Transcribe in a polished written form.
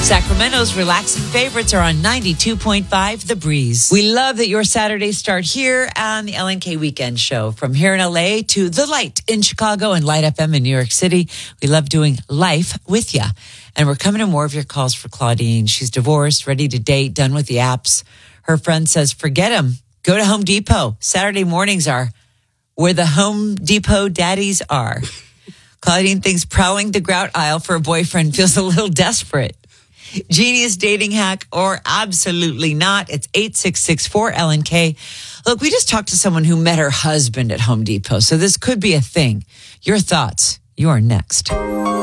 Sacramento's relaxing favorites are on 92.5 The Breeze. We love that your Saturdays start here on the LNK Weekend Show. From here in LA to The Light in Chicago and Light FM in New York City. We love doing life with you. And we're coming to more of your calls for Claudine. She's divorced, ready to date, done with the apps. Her friend says, forget him. Go to Home Depot. Saturday mornings are where the Home Depot daddies are. Claudine thinks prowling the grout aisle for a boyfriend feels a little desperate. Genius dating hack or absolutely not. It's 866-4LNK. Look, we just talked to someone who met her husband at Home Depot, so this could be a thing. Your thoughts. You are next.